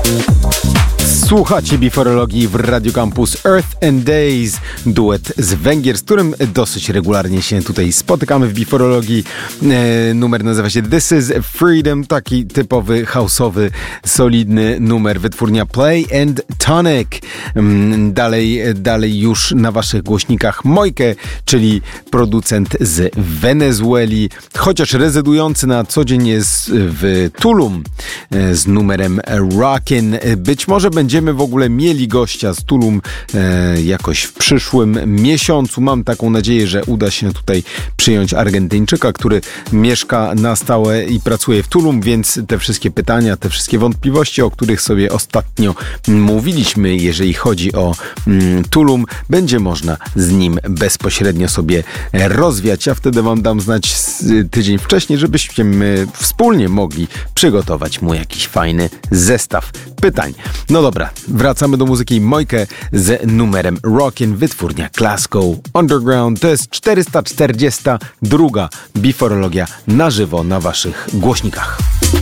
Słuchacie Biforologii w Radio Campus Earth and Days, duet z Węgier, z którym dosyć regularnie się tutaj spotykamy w Biforologii. Numer nazywa się This is Freedom, taki typowy house'owy, solidny numer, wytwórnia Play and Tonic. Dalej już na waszych głośnikach Mojkę, czyli producent z Wenezueli, chociaż rezydujący na co dzień jest w Tulum z numerem Rockin'. Być może będziemy w ogóle mieli gościa z Tulum jakoś w przyszłym miesiącu. Mam taką nadzieję, że uda się tutaj przyjąć Argentyńczyka, który mieszka na stałe i pracuje w Tulum, więc te wszystkie pytania, te wszystkie wątpliwości, o których sobie ostatnio mówiliśmy, jeżeli chodzi o Tulum, będzie można z nim bezpośrednio sobie rozwiać. Ja wtedy wam dam znać tydzień wcześniej, żebyśmy wspólnie mogli przygotować mu jakiś fajny zestaw pytań. No dobra, wracamy do muzyki. Mojkę z numerem Rockin', wytwórnia Glasgow Underground. To jest 442. Biforologia na żywo na waszych głośnikach.